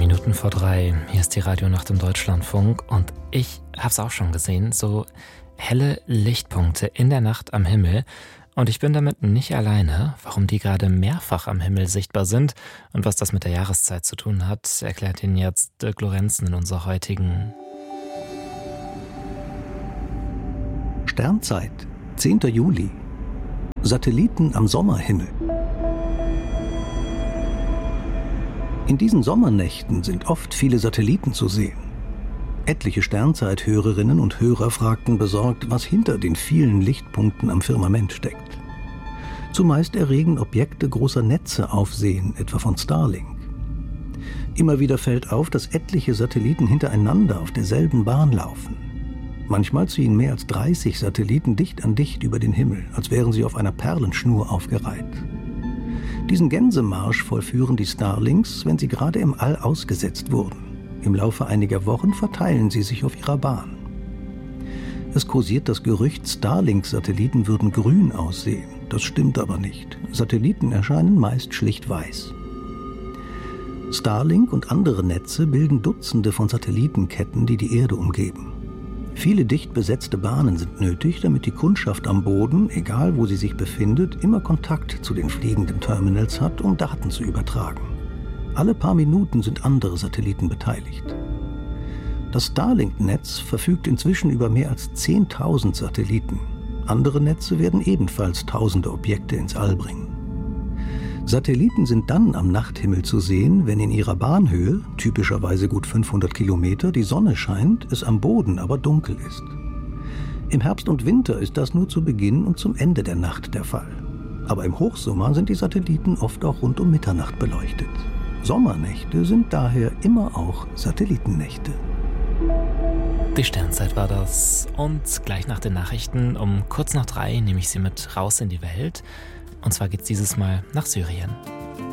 Minuten vor 3, hier ist die Radionacht im Deutschlandfunk und ich hab's auch schon gesehen, so helle Lichtpunkte in der Nacht am Himmel und ich bin damit nicht alleine. Warum die gerade mehrfach am Himmel sichtbar sind und was das mit der Jahreszeit zu tun hat, erklärt Ihnen jetzt Dirk Lorenzen in unserer heutigen Sternzeit, 10. Juli. Satelliten am Sommerhimmel. In diesen Sommernächten sind oft viele Satelliten zu sehen. Etliche Sternzeit-Hörerinnen und Hörer fragten besorgt, was hinter den vielen Lichtpunkten am Firmament steckt. Zumeist erregen Objekte großer Netze Aufsehen, etwa von Starlink. Immer wieder fällt auf, dass etliche Satelliten hintereinander auf derselben Bahn laufen. Manchmal ziehen mehr als 30 Satelliten dicht an dicht über den Himmel, als wären sie auf einer Perlenschnur aufgereiht. Diesen Gänsemarsch vollführen die Starlinks, wenn sie gerade im All ausgesetzt wurden. Im Laufe einiger Wochen verteilen sie sich auf ihrer Bahn. Es kursiert das Gerücht, Starlink-Satelliten würden grün aussehen. Das stimmt aber nicht. Satelliten erscheinen meist schlicht weiß. Starlink und andere Netze bilden Dutzende von Satellitenketten, die die Erde umgeben. Viele dicht besetzte Bahnen sind nötig, damit die Kundschaft am Boden, egal wo sie sich befindet, immer Kontakt zu den fliegenden Terminals hat, um Daten zu übertragen. Alle paar Minuten sind andere Satelliten beteiligt. Das Starlink-Netz verfügt inzwischen über mehr als 10.000 Satelliten. Andere Netze werden ebenfalls tausende Objekte ins All bringen. Satelliten sind dann am Nachthimmel zu sehen, wenn in ihrer Bahnhöhe, typischerweise gut 500 Kilometer, die Sonne scheint, es am Boden aber dunkel ist. Im Herbst und Winter ist das nur zu Beginn und zum Ende der Nacht der Fall. Aber im Hochsommer sind die Satelliten oft auch rund um Mitternacht beleuchtet. Sommernächte sind daher immer auch Satellitennächte. Die Sternzeit war das. Und gleich nach den Nachrichten um kurz nach 3 nehme ich Sie mit raus in die Welt. Und zwar geht's dieses Mal nach Syrien.